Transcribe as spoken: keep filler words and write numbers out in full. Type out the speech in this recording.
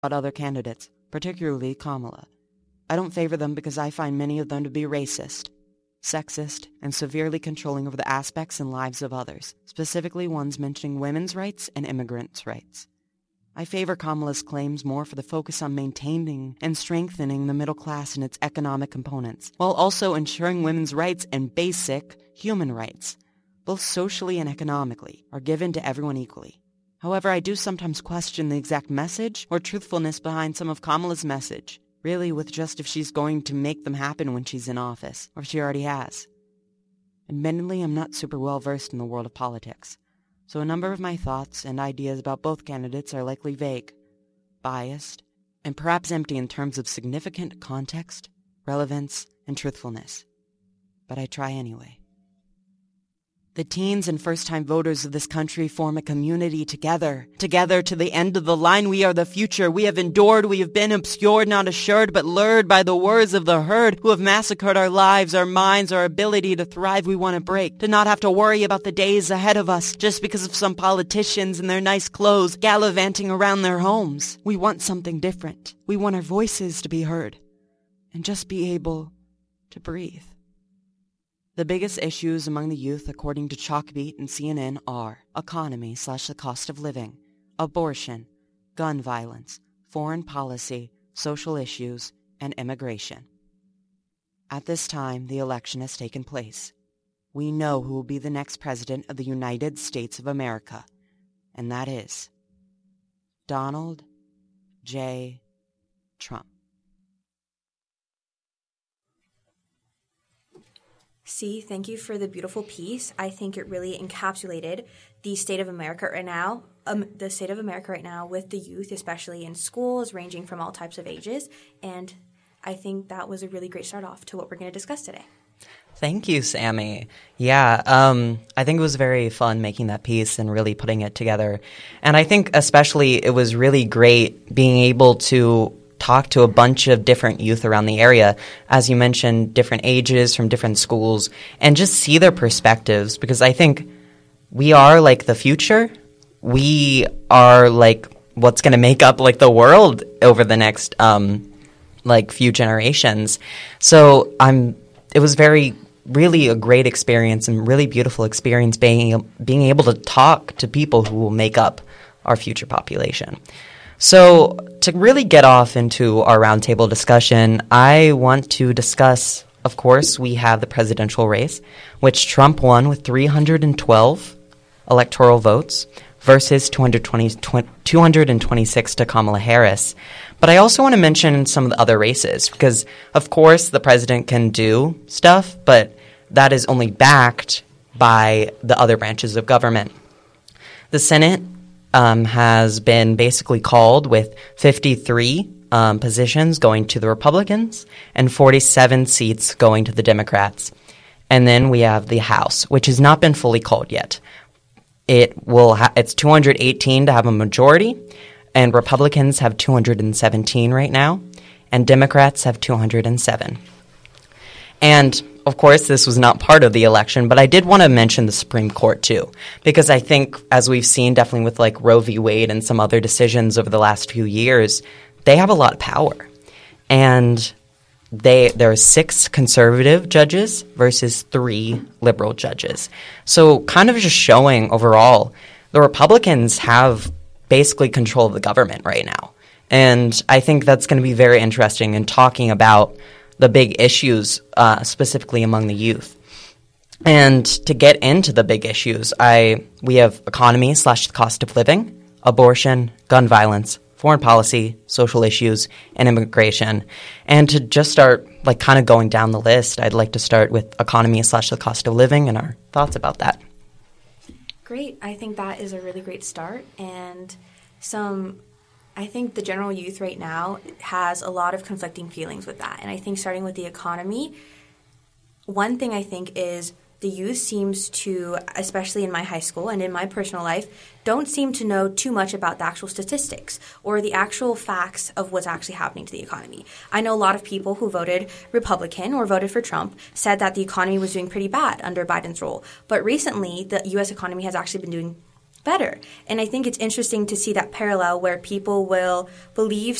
other candidates, particularly Kamala. I don't favor them because I find many of them to be racist, sexist, and severely controlling over the aspects and lives of others, specifically ones mentioning women's rights and immigrants' rights. I favor Kamala's claims more for the focus on maintaining and strengthening the middle class and its economic components, while also ensuring women's rights and basic human rights, both socially and economically, are given to everyone equally. However, I do sometimes question the exact message or truthfulness behind some of Kamala's message, really with just if she's going to make them happen when she's in office, or if she already has. Admittedly, I'm not super well versed in the world of politics, so a number of my thoughts and ideas about both candidates are likely vague, biased, and perhaps empty in terms of significant context, relevance, and truthfulness. But I try anyway. The teens and first-time voters of this country form a community together. Together to the end of the line, we are the future. We have endured, we have been obscured, not assured, but lured by the words of the herd who have massacred our lives, our minds, our ability to thrive. We want to break, to not have to worry about the days ahead of us just because of some politicians in their nice clothes gallivanting around their homes. We want something different. We want our voices to be heard and just be able to breathe. The biggest issues among the youth, according to Chalkbeat and C N N, are economy slash the cost of living, abortion, gun violence, foreign policy, social issues, and immigration. At this time, the election has taken place. We know who will be the next president of the United States of America, and that is Donald J. Trump. C, thank you for the beautiful piece. I think it really encapsulated the state of America right now, um, the state of America right now with the youth, especially in schools, ranging from all types of ages. And I think that was a really great start off to what we're going to discuss today. Thank you, Sammy. Yeah, um, I think it was very fun making that piece and really putting it together. And I think especially it was really great being able to talk to a bunch of different youth around the area, as you mentioned, different ages from different schools, and just see their perspectives, because I think we are like the future. We are like what's going to make up like the world over the next um, like few generations. So I'm. It was very, really a great experience and really beautiful experience being being able to talk to people who will make up our future population. So to really get off into our roundtable discussion, I want to discuss, of course, we have the presidential race, which Trump won with three hundred twelve electoral votes versus two hundred twenty, two hundred twenty-six to Kamala Harris. But I also want to mention some of the other races because, of course, the president can do stuff, but that is only backed by the other branches of government. The Senate Um, has been basically called with fifty-three um, positions going to the Republicans and forty-seven seats going to the Democrats. And then we have the House, which has not been fully called yet. It will ha- it's two hundred eighteen to have a majority, and Republicans have two hundred seventeen right now, and Democrats have two hundred seven. And of course, this was not part of the election, but I did want to mention the Supreme Court too, because I think, as we've seen definitely with like Roe v. Wade and some other decisions over the last few years, they have a lot of power. And they there are six conservative judges versus three liberal judges. So kind of just showing overall, the Republicans have basically control of the government right now. And I think that's going to be very interesting in talking about the big issues, uh, specifically among the youth. And to get into the big issues, I we have economy slash the cost of living, abortion, gun violence, foreign policy, social issues, and immigration. And to just start like kind of going down the list, I'd like to start with economy slash the cost of living and our thoughts about that. Great. I think that is a really great start. And some I think the general youth right now has a lot of conflicting feelings with that. And I think starting with the economy, one thing I think is the youth seems to, especially in my high school and in my personal life, don't seem to know too much about the actual statistics or the actual facts of what's actually happening to the economy. I know a lot of people who voted Republican or voted for Trump said that the economy was doing pretty bad under Biden's rule. But recently, the U S economy has actually been doing better. And I think it's interesting to see that parallel where people will believe